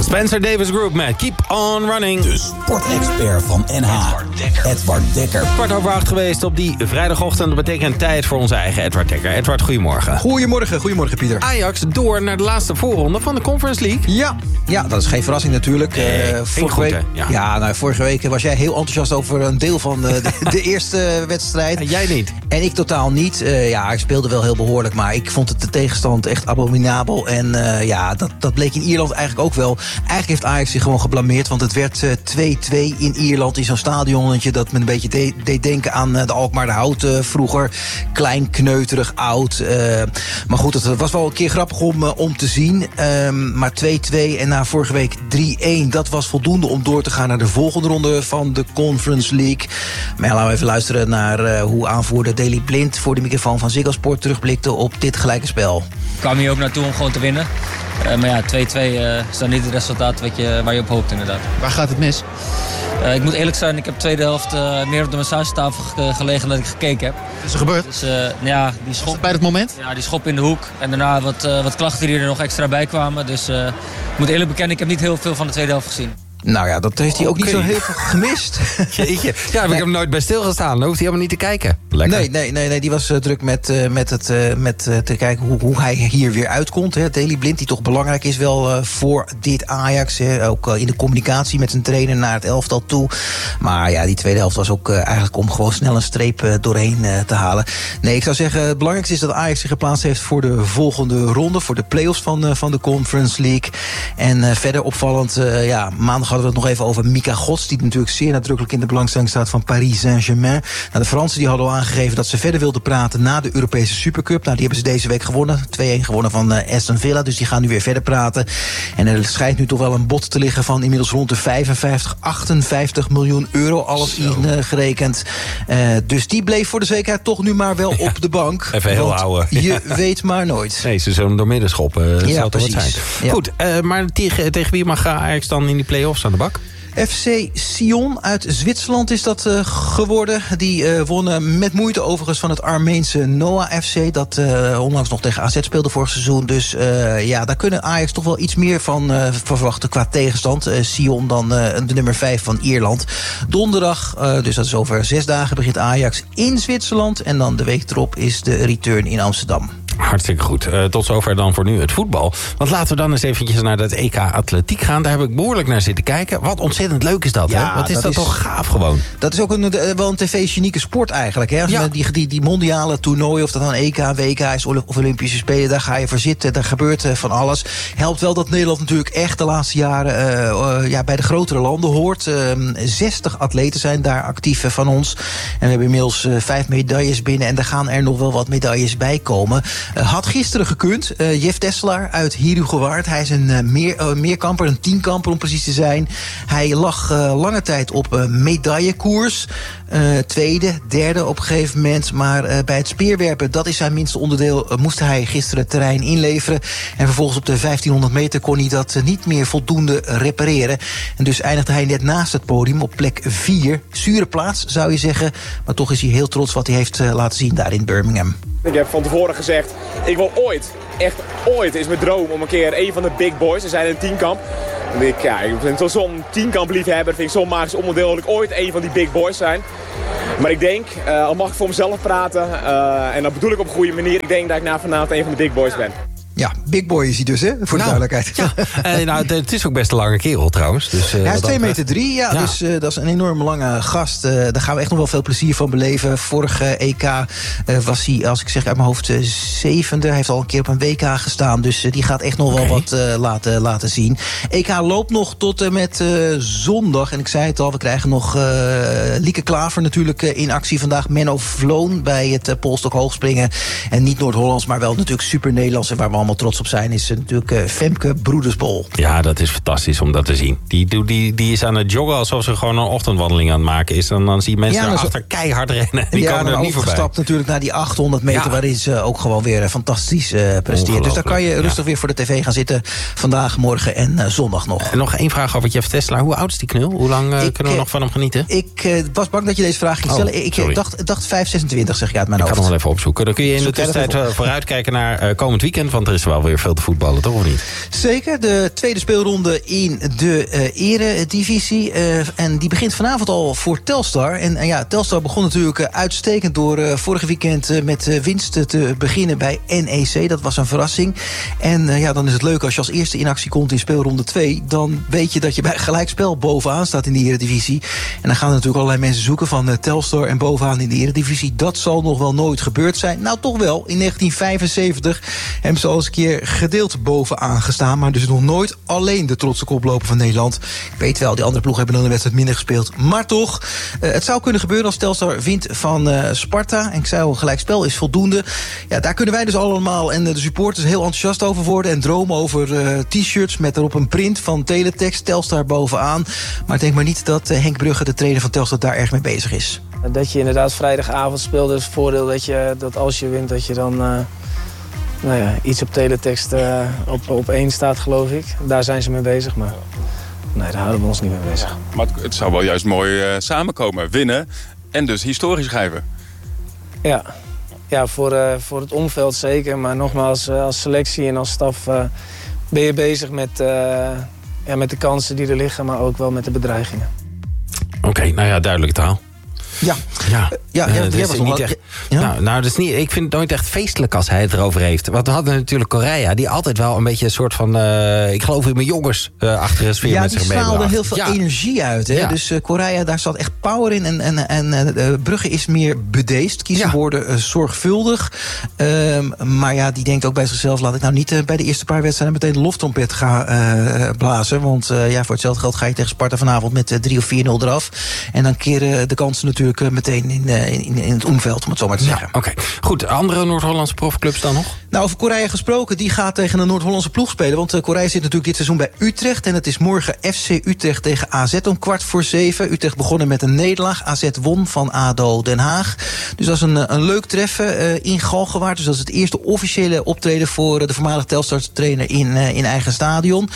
Spencer Davis Group met Keep On Running. De sportexpert van NH, Edward Dekker. 7:15 geweest op die vrijdagochtend. Dat betekent tijd voor onze eigen Edward Dekker. Edward, goedemorgen. Goedemorgen Pieter. Ajax door naar de laatste voorronde van de Conference League. Ja, dat is geen verrassing natuurlijk. Vorige week was jij heel enthousiast over een deel van de eerste wedstrijd. En jij niet. En ik totaal niet. Ik speelde wel heel behoorlijk, maar ik vond het de tegenstand echt abominabel. En dat bleek in Ierland eigenlijk ook wel. Eigenlijk heeft Ajax zich gewoon geblameerd, want het werd 2-2 in Ierland in zo'n stadionnetje dat me een beetje deed denken aan de Alkmaar de Hout vroeger. Klein, kneuterig, oud. Maar goed, het was wel een keer grappig om te zien. Maar 2-2 en na vorige week 3-1, dat was voldoende om door te gaan naar de volgende ronde van de Conference League. Maar laten we even luisteren naar hoe aanvoerder Daley Blind voor de microfoon van Ziggo Sport terugblikte op dit gelijke spel. Ik kwam hier ook naartoe om gewoon te winnen. Maar ja, 2-2 is dan niet het resultaat waar je op hoopt inderdaad. Waar gaat het mis? Ik moet eerlijk zijn, ik heb de tweede helft meer op de massagetafel gelegen dan ik gekeken heb. Wat is er gebeurd? Dus die schop... Was het bij dat moment? Ja, die schop in de hoek. En daarna wat klachten die er nog extra bij kwamen. Dus ik moet eerlijk bekennen, ik heb niet heel veel van de tweede helft gezien. Nou ja, dat heeft hij ook niet zo heel veel gemist. Jeetje. Ja, ik heb hem nooit bij stilgestaan. Dan hoeft hij helemaal niet te kijken. Lekker. Nee, die was druk met te kijken hoe hij hier weer uitkomt. Hè. Daley Blind, die toch belangrijk is wel voor dit Ajax. Hè. Ook in de communicatie met zijn trainer naar het elftal toe. Maar ja, die tweede helft was ook eigenlijk om gewoon snel een streep doorheen te halen. Nee, ik zou zeggen, het belangrijkste is dat Ajax zich geplaatst heeft voor de volgende ronde. Voor de play-offs van de Conference League. En verder opvallend, maandag hadden we het nog even over Mika Gods, die natuurlijk zeer nadrukkelijk in de belangstelling staat van Paris Saint-Germain. Nou, de Fransen die hadden al aangegeven dat ze verder wilden praten na de Europese Supercup. Nou, die hebben ze deze week gewonnen. 2-1 gewonnen van Aston Villa, dus die gaan nu weer verder praten. En er schijnt nu toch wel een bod te liggen van inmiddels rond de 58 miljoen euro, alles ingerekend. Dus die bleef voor de zekerheid toch nu maar wel op de bank. Even heel houden. Je weet maar nooit. Nee, ze zullen door midden schoppen. Dat zal toch wat zijn. Ja. Goed, maar tegen wie mag Ajax dan in die play-offs aan de bak? FC Sion uit Zwitserland is dat geworden. Die wonnen met moeite overigens van het Armeense Noah FC. Dat onlangs nog tegen AZ speelde vorig seizoen. Dus daar kunnen Ajax toch wel iets meer van verwachten qua tegenstand. Sion dan de nummer 5 van Ierland. Donderdag, dus dat is over 6 dagen, begint Ajax in Zwitserland. En dan de week erop is de return in Amsterdam. Hartstikke goed. Tot zover dan voor nu het voetbal. Want laten we dan eens eventjes naar dat EK Atletiek gaan. Daar heb ik behoorlijk naar zitten kijken. Wat ontzettend leuk is dat, hè? Wat is dat toch gaaf gewoon. Dat is ook wel een tv-genieke sport eigenlijk, hè? Ja. Die mondiale toernooien, of dat dan EK, WK is of Olympische Spelen, daar ga je voor zitten. Daar gebeurt van alles. Helpt wel dat Nederland natuurlijk echt de laatste jaren bij de grotere landen hoort. 60 atleten zijn daar actief van ons. En we hebben inmiddels 5 medailles binnen. En daar gaan er nog wel wat medailles bij komen. Had gisteren gekund. Jeff Tesselaar uit Herugewaard. Hij is een meerkamper, een tienkamper om precies te zijn. Hij lag lange tijd op medaillekoers. Tweede, derde op een gegeven moment. Maar bij het speerwerpen, dat is zijn minste onderdeel, moest hij gisteren het terrein inleveren. En vervolgens op de 1500 meter kon hij dat niet meer voldoende repareren. En dus eindigde hij net naast het podium op plek 4. Zure plaats, zou je zeggen. Maar toch is hij heel trots wat hij heeft laten zien daar in Birmingham. Ik heb van tevoren gezegd, ik wil ooit, echt ooit, is mijn droom om een keer een van de big boys, we zijn in een tienkamp. Ik ben zo'n tienkamp liefhebber, vind ik zo'n magisch onderdeel dat ik ooit een van die big boys zijn. Maar ik denk, al mag ik voor mezelf praten, en dat bedoel ik op een goede manier, ik denk dat ik na vanavond een van de big boys ben. Ja, big boy is hij dus, hè? Voor de duidelijkheid. Ja. Het is ook best een lange kerel trouwens. Dus, hij is 2,3 meter, dus dat is een enorm lange gast. Daar gaan we echt nog wel veel plezier van beleven. Vorige EK was hij, als ik zeg uit mijn hoofd, 7e. Hij heeft al een keer op een WK gestaan. Dus die gaat echt nog wel wat laten zien. EK loopt nog tot en met zondag. En ik zei het al, we krijgen nog Lieke Klaver natuurlijk in actie vandaag. Menno Vloon bij het polstok hoogspringen. En niet Noord-Hollands, maar wel natuurlijk super Nederlands. En waar we allemaal trots op zijn, is natuurlijk Femke Broedersbol. Ja, dat is fantastisch om dat te zien. Die is aan het joggen alsof ze gewoon een ochtendwandeling aan het maken is. En dan zie je mensen erachter keihard rennen. Die komen er niet voorbij. Gestapt natuurlijk naar die 800 meter, waarin ze ook gewoon weer fantastisch presteert. Dus daar kan je rustig weer voor de tv gaan zitten. Vandaag, morgen en zondag nog. En nog één vraag over Jeff Tesselaar. Hoe oud is die knul? Hoe lang kunnen we nog van hem genieten? Ik was bang dat je deze vraag ging stellen. Ik dacht 5,26 zeg ik uit mijn hoofd. Ik ga nog wel even opzoeken. Dan kun je in de tussentijd vooruitkijken naar komend weekend. Want er is er wel weer veel te voetballen, toch of niet? Zeker, de tweede speelronde in de eredivisie. En die begint vanavond al voor Telstar. En Telstar begon natuurlijk uitstekend door vorige weekend met winst te beginnen bij NEC. Dat was een verrassing. En dan is het leuk als je als eerste in actie komt in speelronde 2. Dan weet je dat je bij gelijkspel bovenaan staat in de eredivisie. En dan gaan er natuurlijk allerlei mensen zoeken van Telstar en bovenaan in de eredivisie. Dat zal nog wel nooit gebeurd zijn. Nou, toch wel. In 1975 hebben ze al eens een keer gedeeld bovenaan gestaan. Maar dus nog nooit alleen de trotse koploper van Nederland. Ik weet wel, die andere ploegen hebben dan een wedstrijd minder gespeeld. Maar toch, het zou kunnen gebeuren als Telstar wint van Sparta. En ik zei al, gelijkspel is voldoende. Ja, daar kunnen wij dus allemaal en de supporters heel enthousiast over worden. En dromen over t-shirts met erop een print van Teletext. Telstar bovenaan. Maar ik denk maar niet dat Henk Brugge, de trainer van Telstar, daar erg mee bezig is. Dat je inderdaad vrijdagavond speelde is het voordeel dat als je wint dat je dan iets op teletext op 1 staat, geloof ik. Daar zijn ze mee bezig, maar nee, daar houden we ons niet mee bezig. Maar het zou wel juist mooi samenkomen. Winnen en dus historisch schrijven. Ja, voor het omveld zeker. Maar nogmaals, als selectie en als staf ben je bezig met de kansen die er liggen, maar ook wel met de bedreigingen. Oké, duidelijke taal. Dat is niet echt. Dat is niet. Ik vind het nooit echt feestelijk als hij het erover heeft. Want we hadden natuurlijk Correa, die altijd wel een beetje een soort van, ik geloof in mijn jongens, achter een sfeer met zich meebracht. Ja, die straalde heel veel energie uit. Hè? Ja. Dus Correa, daar zat echt power in. En Brugge is meer bedeesd. Kiezen woorden zorgvuldig. Maar die denkt ook bij zichzelf, laat ik nou niet bij de eerste paar wedstrijden meteen de loftrompet gaan blazen. Want voor hetzelfde geld ga je tegen Sparta vanavond met 3 of 4-0 eraf. En dan keren de kansen natuurlijk meteen in het omveld, om het zo maar te zeggen. Oké. Goed, andere Noord-Hollandse profclubs dan nog? Nou, over Correa gesproken, die gaat tegen een Noord-Hollandse ploeg spelen. Want Correa zit natuurlijk dit seizoen bij Utrecht. En het is morgen FC Utrecht tegen AZ om 6:15. Utrecht begonnen met een nederlaag. AZ won van ADO Den Haag. Dus dat is een leuk treffen in Galgenwaard. Dus dat is het eerste officiële optreden voor de voormalige Telstar-trainer in eigen stadion.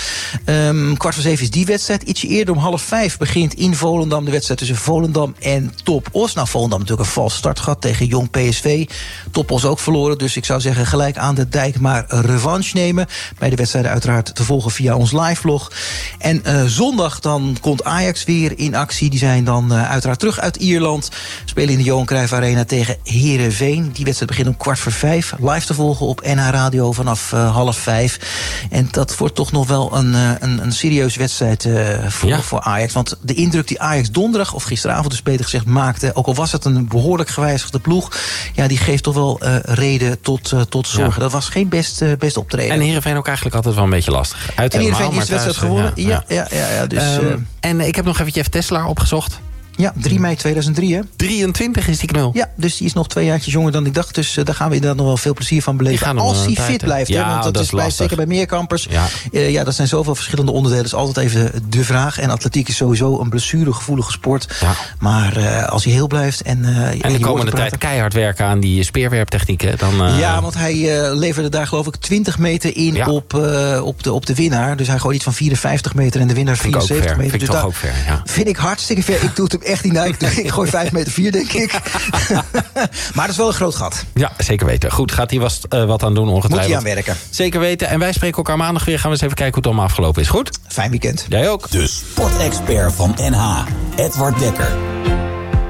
6:15 is die wedstrijd. Ietsje eerder om 4:30 begint in Volendam de wedstrijd tussen Volendam en Top Os. Nou, Volendam natuurlijk een vals start gehad tegen Jong PSV. Top Os ook verloren, dus ik zou zeggen gelijk aan de dijk maar revanche nemen. Bij de wedstrijden uiteraard te volgen via ons live-vlog. En zondag dan komt Ajax weer in actie. Die zijn dan uiteraard terug uit Ierland. Spelen in de Johan Cruijff Arena tegen Heerenveen. Die wedstrijd begint om 4:15. Live te volgen op NH Radio vanaf 4:30. En dat wordt toch nog wel een serieuze wedstrijd voor Ajax. Want de indruk die Ajax donderdag, of gisteravond dus beter gezegd, maakte, ook al was het een behoorlijk gewijzigde ploeg, die geeft toch wel reden tot zorgen. Dat was geen best optreden. En Heerenveen ook eigenlijk altijd wel een beetje lastig. Uit en Heerenveen is de wedstrijd gewonnen. Dus, en ik heb nog eventjes Tesselaar opgezocht. Ja, 3 mei 2003, hè? 23 is die knul. Ja, dus die is nog 2 jaartjes jonger dan ik dacht. Dus daar gaan we inderdaad nog wel veel plezier van beleven. Als hij fit blijft, hè? Want dat is zeker bij meerkampers. Dat zijn zoveel verschillende onderdelen. Dat is altijd even de vraag. En atletiek is sowieso een blessuregevoelige sport. Ja. Maar als hij heel blijft en de komende tijd keihard werken aan die speerwerptechniek, hè? Dan, want hij leverde daar geloof ik 20 meter in op de winnaar. Dus hij gooit iets van 54 meter en de winnaar 74 meter. Vind ik toch ook ver, vind ik hartstikke ver. Ik doe het echt niet. Ik gooi 5,4 meter, denk ik. Maar dat is wel een groot gat. Ja, zeker weten. Goed, gaat hij wat aan doen ongetwijfeld. Moet hij aan werken. Zeker weten. En wij spreken elkaar maandag weer. Gaan we eens even kijken hoe het allemaal afgelopen is. Goed? Fijn weekend. Jij ook. De sportexpert van NH, Edward Dekker.